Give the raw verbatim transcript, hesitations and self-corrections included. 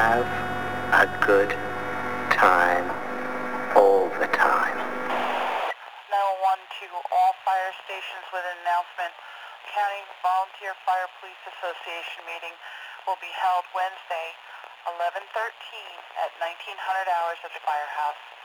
have a good time all the time. nine one one to all fire stations with an announcement. County Volunteer Fire Police Association meeting will be held Wednesday, eleven thirteen at nineteen hundred hours at the firehouse.